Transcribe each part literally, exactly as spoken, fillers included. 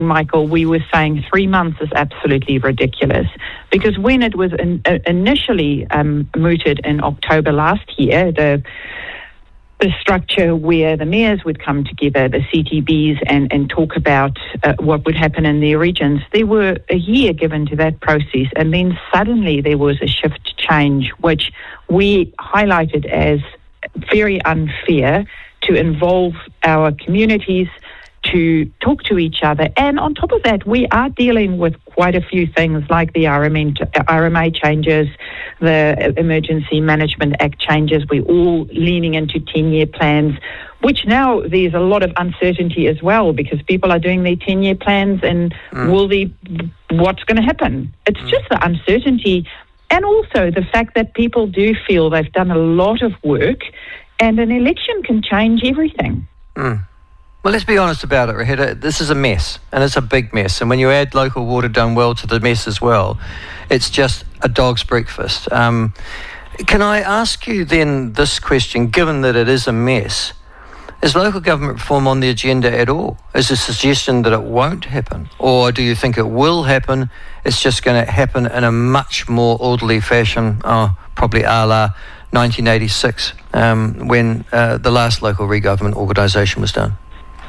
Michael, we were saying three months is absolutely ridiculous, because when it was in, uh, initially um, mooted in October last year, the the structure where the mayors would come together, the C T Bs, and, and talk about uh, what would happen in their regions, there were a year given to that process, and then suddenly there was a shift change, which we highlighted as very unfair, to involve our communities, to talk to each other. And on top of that, we are dealing with quite a few things like the R M A changes, the Emergency Management Act changes. We're all leaning into ten-year plans, which now there's a lot of uncertainty as well, because people are doing their ten-year plans, and mm. will they, what's going to happen? It's mm. just the uncertainty, and also the fact that people do feel they've done a lot of work, and an election can change everything. Mm. Well, let's be honest about it, Raheta. This is a mess, and it's a big mess. And when you add local water done well to the mess as well, it's just a dog's breakfast. Um, can I ask you then this question, given that it is a mess, is local government reform on the agenda at all? Is there a suggestion that it won't happen? Or do you think it will happen? It's just going to happen in a much more orderly fashion, oh, probably a la nineteen eighty-six, um, when uh, the last local re-government organisation was done?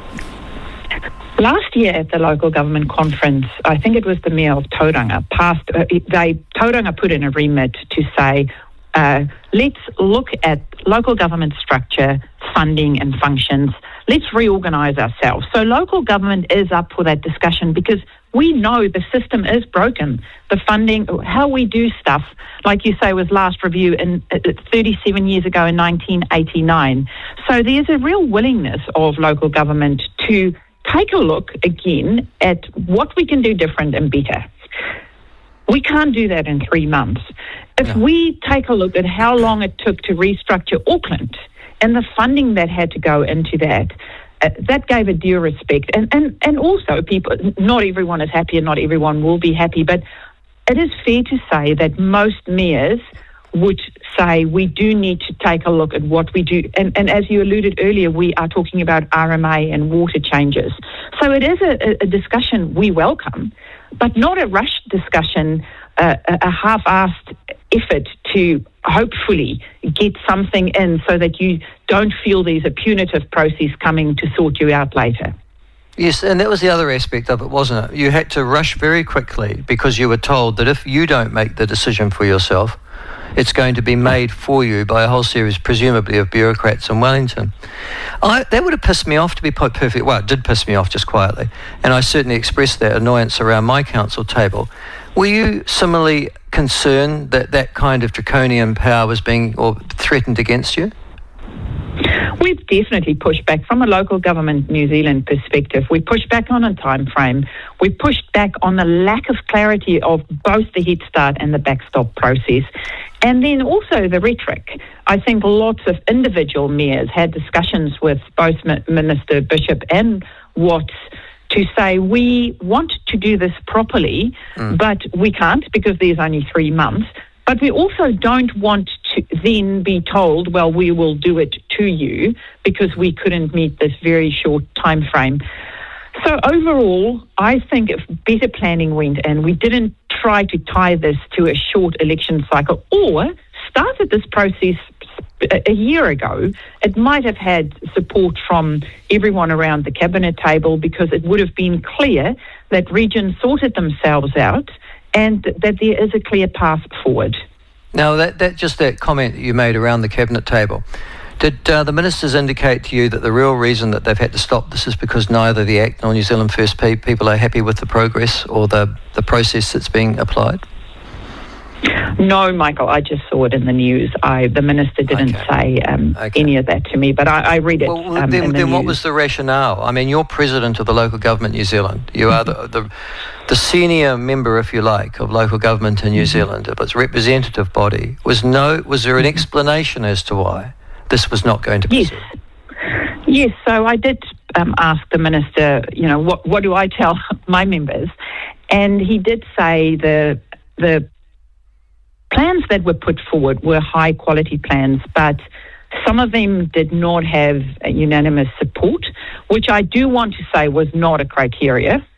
Last year at the local government conference, I think it was the Mayor of Tauranga, passed, uh, they, Tauranga put in a remit to say, uh, let's look at local government structure, funding and functions. Let's reorganise ourselves. So local government is up for that discussion, because we know the system is broken. The funding, how we do stuff, like you say, was last reviewed in uh, thirty-seven years ago in nineteen eighty-nine. So there's a real willingness of local government to take a look again at what we can do different and better. We can't do that in three months. If yeah. we take a look at how long it took to restructure Auckland and the funding that had to go into that, uh, that gave a due respect. And, and, and also, people, not everyone is happy and not everyone will be happy, but it is fair to say that most mayors would say we do need to take a look at what we do. And, and as you alluded earlier, we are talking about R M A and water changes. So it is a, a discussion we welcome, but not a rushed discussion, uh, a half-assed effort to hopefully get something in so that you don't feel there's a punitive process coming to sort you out later. Yes, and that was the other aspect of it, wasn't it? You had to rush very quickly because you were told that if you don't make the decision for yourself, it's going to be made for you by a whole series, presumably, of bureaucrats in Wellington. I, that would have pissed me off, to be quite perfect. Well, it did piss me off just quietly, and I certainly expressed that annoyance around my council table. Were you similarly concerned that that kind of draconian power was being or threatened against you? We've definitely pushed back from a local government New Zealand perspective. We pushed back on a time frame. We pushed back on the lack of clarity of both the Head Start and the backstop process. And then also the rhetoric. I think lots of individual mayors had discussions with both Minister Bishop and Watts to say we want to do this properly, mm. but we can't because there's only three months. But we also don't want to then be told, well, we will do it to you because we couldn't meet this very short time frame. So overall, I think if better planning went in, we didn't try to tie this to a short election cycle or started this process a year ago, it might have had support from everyone around the cabinet table because it would have been clear that regions sorted themselves out and that there is a clear path forward. Now, that, that just that comment that you made around the cabinet table, did uh, the ministers indicate to you that the real reason that they've had to stop this is because neither the Act nor New Zealand First pe- people are happy with the progress or the, the process that's being applied? No, Michael, I just saw it in the news. I, the minister didn't okay. say um, okay. any of that to me, but I, I read it. Well, um, then, in the then news. What was the rationale? I mean, you're president of the local government New Zealand. You are the, the the senior member, if you like, of local government in New mm-hmm. Zealand, of its representative body. Was no? Was there an explanation as to why this was not going to be? Yes. Yes. So I did um, ask the minister. You know, what what do I tell my members? And he did say the the. plans that were put forward were high quality plans, but some of them did not have unanimous support, which I do want to say was not a criteria.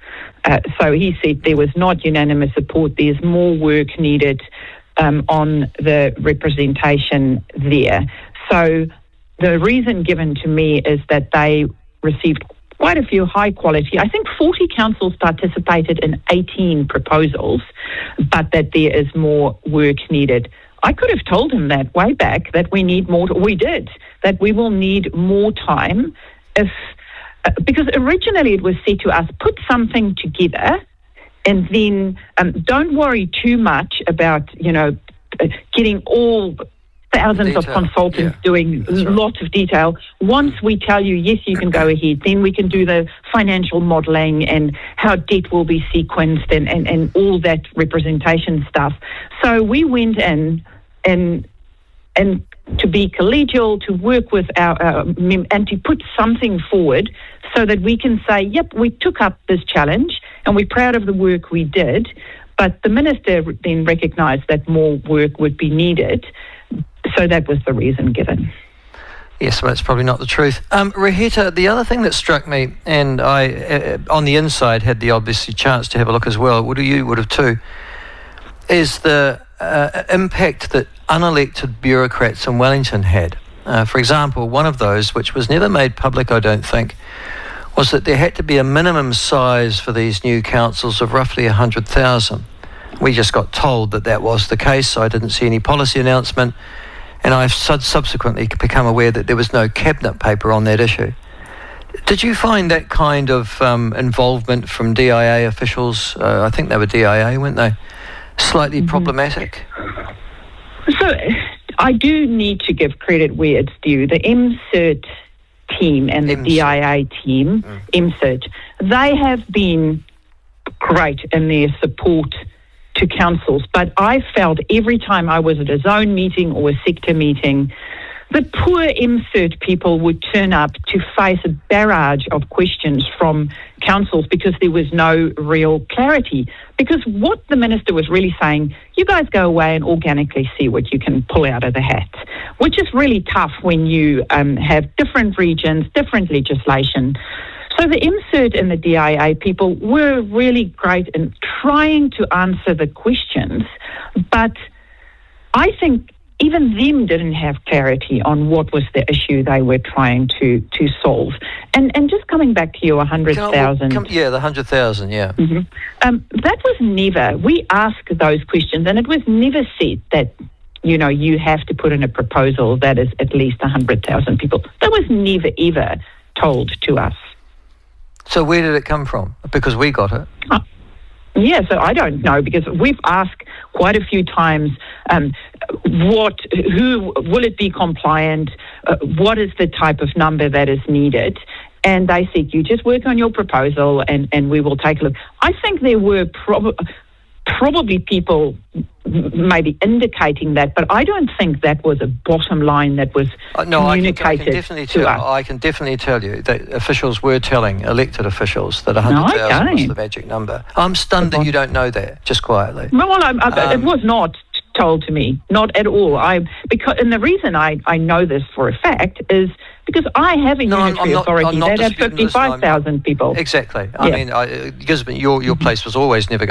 Uh, so he said there was not unanimous support. There's more work needed um, on the representation there. So the reason given to me is that they received quite a few high quality, I think forty councils participated in eighteen proposals, but that there is more work needed. I could have told him that way back, that we need more, we did, that we will need more time if, uh, because originally it was said to us, put something together and then um, don't worry too much about, you know, getting all thousands detail. of consultants Yeah, doing right. lots of detail. Once we tell you, yes, you can go ahead, then we can do the financial modelling and how debt will be sequenced and, and, and all that representation stuff. So we went in and and to be collegial, to work with our, our mem- and to put something forward so that we can say, yep, we took up this challenge and we're proud of the work we did. But the minister then recognised that more work would be needed. So that was the reason given. Yes, well, that's probably not the truth. Um, Reheta, the other thing that struck me, and I, uh, on the inside, had the obviously chance to have a look as well, would you would have too, is the uh, impact that unelected bureaucrats in Wellington had. Uh, for example, one of those, which was never made public, I don't think, was that there had to be a minimum size for these new councils of roughly one hundred thousand. We just got told that that was the case, so I didn't see any policy announcement. And I've subsequently become aware that there was no cabinet paper on that issue. Did you find that kind of um, involvement from D I A officials, uh, I think they were D I A, weren't they, slightly mm-hmm. problematic? So I do need to give credit where it's due. The M CERT team and the M CERT. D I A team, mm. M CERT, they have been great in their support to councils, but I felt every time I was at a zone meeting or a sector meeting, the poor M CERT people would turn up to face a barrage of questions from councils because there was no real clarity. Because what the minister was really saying, you guys go away and organically see what you can pull out of the hat, which is really tough when you um, have different regions, different legislation. So the M CERT and the D I A people were really great in trying to answer the questions, but I think even them didn't have clarity on what was the issue they were trying to, to solve. And and just coming back to your one hundred thousand. Yeah, the one hundred thousand, yeah. Mm-hmm. Um, that was never, we asked those questions and it was never said that, you know, you have to put in a proposal that is at least one hundred thousand people. That was never, ever told to us. So where did it come from? Because we got it. Oh, yeah, so I don't know, because we've asked quite a few times, um, what, who, will it be compliant? Uh, what is the type of number that is needed? And they said, you just work on your proposal and, and we will take a look. I think there were prob- probably people maybe indicating that, but I don't think that was a bottom line that was uh, no, communicated I can, I can definitely to tell, us. I can definitely tell you that officials were telling elected officials that one hundred thousand no, was the magic number. I'm stunned that you don't know that, just quietly. Well, I, I, um, it was not told to me, not at all. I because and the reason I, I know this for a fact is because I have a no, unitary I'm not, authority I'm not that had fifty-five thousand people. Exactly. I yeah. mean, I, Gisborne, your, your place was always never going